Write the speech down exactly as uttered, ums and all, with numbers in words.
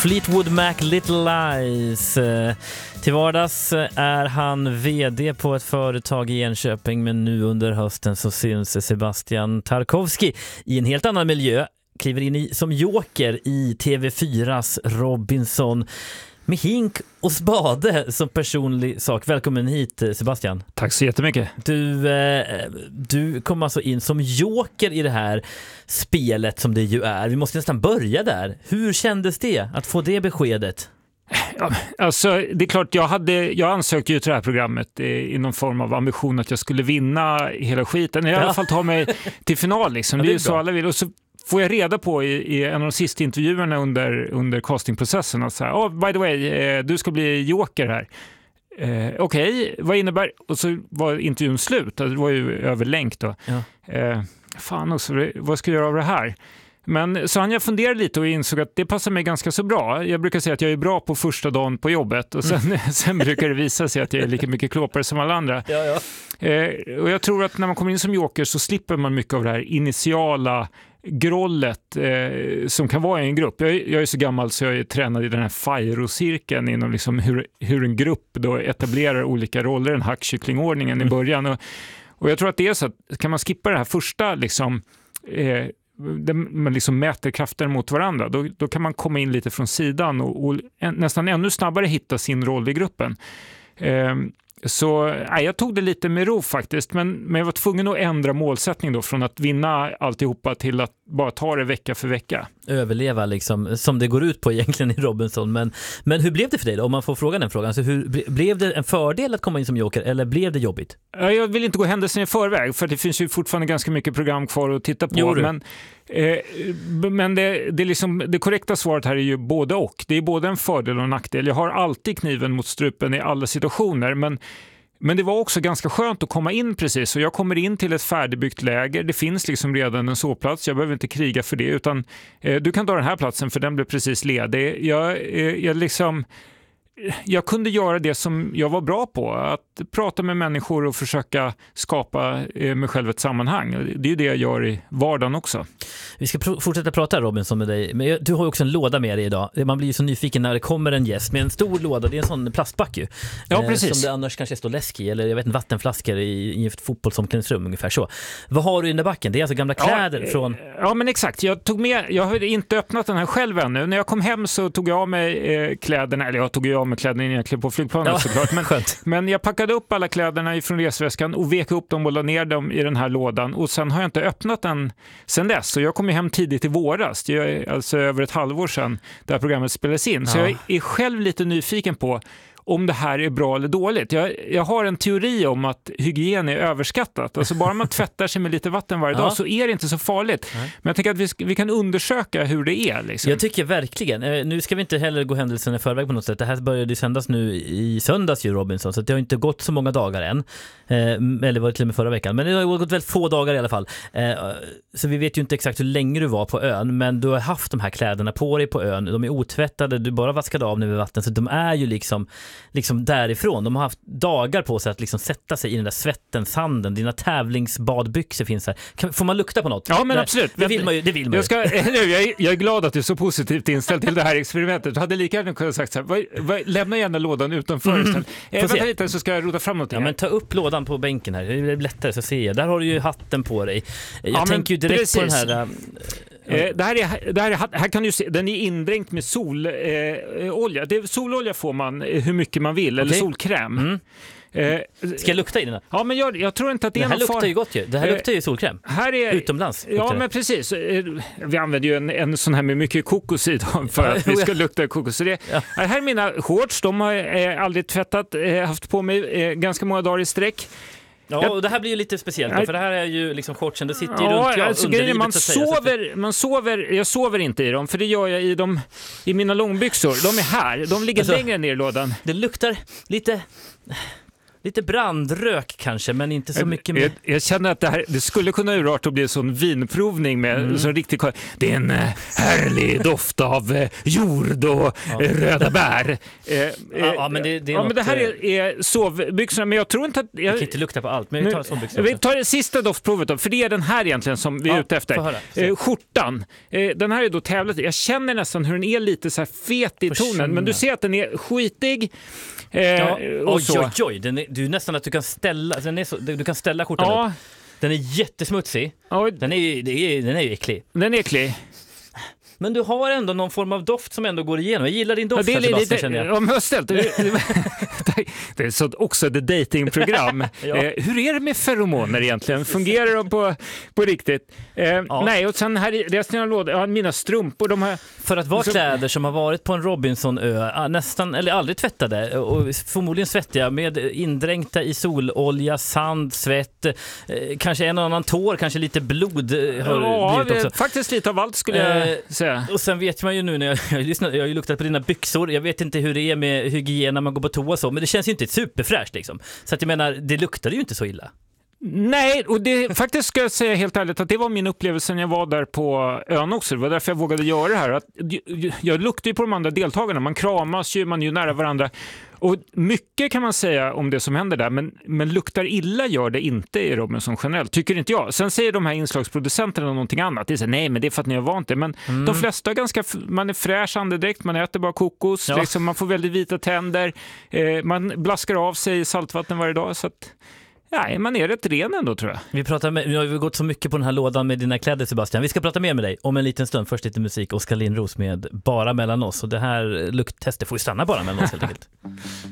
Fleetwood Mac, Little Lies. Till vardags är han vd på ett företag i Enköping, men nu under hösten så syns Sebastian Tarkowski i en helt annan miljö. Kliver in i, som joker i T V fyras Robinson med hink och spade som personlig sak. Välkommen hit, Sebastian. Tack så jättemycket. Du, eh, du kom alltså in som joker i det här spelet som det ju är. Vi måste nästan börja där. Hur kändes det att få det beskedet? Ja, alltså, det är klart, jag, hade, jag ansökte ju till det här programmet i någon form av ambition att jag skulle vinna hela skiten. I ja. alla fall ta mig till final. Liksom. Ja, det är ju bra. så alla vill. Och så får jag reda på i, i en av de sista intervjuerna under, under castingprocessen att så här, oh, by the way, eh, du ska bli joker här. Eh, Okej, okay, vad innebär? Och så var intervjun slut. Det var ju över länk då. Ja. Eh, fan också, vad ska jag göra av det här? Men så han jag funderade lite och insåg att det passar mig ganska så bra. Jag brukar säga att jag är bra på första dagen på jobbet och sen, mm. sen brukar det visa sig att jag är lika mycket klåpare som alla andra. Ja, ja. Eh, och jag tror att när man kommer in som joker så slipper man mycket av det här initiala grollet eh, som kan vara i en grupp. Jag, jag är så gammal så jag är tränad i den här Fairo-cirkeln inom liksom hur, hur en grupp då etablerar olika roller, den hackkycklingordningen mm. i början. Och, och jag tror att det är så att kan man skippa det här första liksom eh, där man liksom mäter krafter mot varandra, då, då kan man komma in lite från sidan och, och en, nästan ännu snabbare hitta sin roll i gruppen. Eh, så nej, jag tog det lite med ro faktiskt, men, men jag var tvungen att ändra målsättning då från att vinna alltihopa till att bara ta det vecka för vecka. Överleva liksom, som det går ut på egentligen i Robinson. Men, men hur blev det för dig då, om man får fråga den frågan? Så hur, blev det en fördel att komma in som joker eller blev det jobbigt? Jag vill inte gå händelsen i förväg för det finns ju fortfarande ganska mycket program kvar att titta på. Jo, men eh, men det, det, liksom, det korrekta svaret här är ju både och. Det är både en fördel och en nackdel. Jag har alltid kniven mot strupen i alla situationer, men Men det var också ganska skönt att komma in precis. Och jag kommer in till ett färdigbyggt läger. Det finns liksom redan en sovplats. Jag behöver inte kriga för det. Utan eh, du kan ta den här platsen för den blev precis ledig. Jag, eh, jag liksom... Jag kunde göra det som jag var bra på, att prata med människor och försöka skapa mig själv ett sammanhang. Det är ju det jag gör i vardagen också. Vi ska pr- fortsätta prata Robinson med dig, men du har ju också en låda med dig idag. Man blir ju så nyfiken när det kommer en gäst med en stor låda, det är en sån plastback ju. Ja, precis. Eh, som det annars kanske står läsk i, eller jag vet inte, vattenflaskor i, i ett fotbollsomklädningsrum ungefär så. Vad har du i den där backen? Det är alltså gamla kläder ja, från... Ja, men exakt. Jag tog med, jag har inte öppnat den här själv ännu. När jag kom hem så tog jag av mig eh, kläderna, eller jag tog ju av med kläderna innan jag klev på flygplanet ja, såklart. Men, men jag packade upp alla kläderna ifrån resväskan och vek upp dem och la ner dem i den här lådan. Och sen har jag inte öppnat den sen dess. Så jag kom ju hem tidigt i våras. Det är alltså över ett halvår sedan det här programmet spelades in. Så ja. Jag är själv lite nyfiken på om det här är bra eller dåligt. Jag, jag har en teori om att hygien är överskattat. Alltså bara man tvättar sig med lite vatten varje ja. dag så är det inte så farligt. Nej. Men jag tänker att vi, vi kan undersöka hur det är. Liksom. Jag tycker verkligen. Eh, nu ska vi inte heller gå händelsen i förväg på något sätt. Det här började sändas nu i söndags ju, Robinson. Så det har inte gått så många dagar än. Eh, eller var det till och med förra veckan. Men det har gått väldigt få dagar i alla fall. Eh, så vi vet ju inte exakt hur länge du var på ön. Men du har haft de här kläderna på dig på ön. De är otvättade. Du bara vaskade av nu vid vatten. Så de är ju liksom... liksom därifrån. De har haft dagar på sig att liksom sätta sig i den där svetten, sanden. Dina tävlingsbadbyxor finns här. Kan, får man lukta på något? Ja, men Nej, absolut. Det vill man ju. Det vill man jag, ska, jag, är, jag är glad att du är så positivt inställd till det här experimentet. Du hade lika gärna kunnat sagt så här, vad, vad, lämna gärna lådan utanför. Mm. Eh, vänta lite så ska jag rota fram något. Ja, men ta upp lådan på bänken här. Det är lättare så ser jag. Där har du ju hatten på dig. Jag ja, tänker ju direkt precis. på den här... Eh, det här, är, det här, är, här kan du se, den är indränkt med sololja. Eh, sololja får man hur mycket man vill, okay. eller solkräm. Mm. Eh, Ska jag lukta i den? Ja, men jag, jag tror inte att det, det är här någon luktar far... ju gott ju. Det här eh, luktar ju solkräm. Här är... Utomlands. Ja, men precis. Vi använder ju en, en sån här med mycket kokos i dem för att vi ska lukta kokos. Så det, ja. Här är mina shorts. De har eh, aldrig tvättat, eh, haft på mig eh, ganska många dagar i sträck. Ja, och det här blir ju lite speciellt då, för det här är ju liksom shortsen, det sitter ju ja, runt alltså, underlivet, man så att säga, sover, så att... man sover, jag sover inte i dem, för det gör jag i dem i mina långbyxor. De är här, de ligger alltså, längre ner i lådan. Det luktar lite lite brandrök kanske, men inte så mycket mer. Jag, jag känner att det här det skulle kunna urarta och bli en sån vinprovning med mm. så riktigt. Det är en äh, härlig doft av äh, jord och ja. äh, röda bär. Äh, ja, ja, men det, det, är ja, något, men det här är, är sovbyxorna, men jag tror inte att... Jag, jag kan inte lukta på allt, men vi tar sovbyxorna. Vi tar det sista doftprovet då, för det är den här egentligen som vi är ja, ute efter. Äh, skjortan. Äh, den här är då tävlat. Jag känner nästan hur den är lite så här fet i tonen, men du ser att den är skitig. Eh, ja. och oj, så. oj, oj. Den är, du är nästan att du kan ställa, den är så, du kan ställa skjortan ja. upp. Den är jättesmutsig. Ja. Den är ju, det är, den är ju äcklig. Den är äcklig. Men du har ändå någon form av doft som ändå går igenom. Jag gillar din doft, ja, det är Sebastian, lite, känner jag. Ja, men ställt. Det är så också ett datingprogram. ja. eh, hur är det med feromoner egentligen? Fungerar de på, på riktigt? Eh, ja. Nej, och sen här i resten av lådan, ja, mina strumpor, de har... För att vara så... kläder som har varit på en Robinsonö, nästan, eller aldrig tvättade, och förmodligen svettiga, med indränkta i sololja, sand, svett, eh, kanske en annan tår, kanske lite blod har ja, blivit också. Faktiskt lite av allt skulle jag eh, säga. Och sen vet man ju nu när jag, jag, lyssnat, jag har ju luktat på dina byxor. Jag vet inte hur det är med hygien när man går på toa och så, men det känns ju inte superfräscht liksom. Så att jag menar, det luktar ju inte så illa. Nej, och det faktiskt ska jag säga helt ärligt att det var min upplevelse när jag var där på ön också. Det var därför jag vågade göra det här. Att jag luktade ju på de andra deltagarna. Man kramas ju, man är ju nära varandra. Och mycket kan man säga om det som händer där, men, men luktar illa gör det inte i Robinson generellt, tycker inte jag. Sen säger de här inslagsproducenterna någonting annat. Det är så, nej, men det är för att ni har vant det. Men mm. de flesta är ganska, man är fräsch andedräkt, man äter bara kokos, ja. liksom, man får väldigt vita tänder, eh, man blaskar av sig i saltvatten varje dag, så att... Nej, man är rätt ren ändå, tror jag. Vi pratar med, nu har vi gått så mycket på den här lådan med dina kläder, Sebastian. Vi ska prata mer med dig om en liten stund. Först lite musik, Oskar Lindros med Bara mellan oss. Och det här lukttestet får ju stanna bara mellan oss helt enkelt.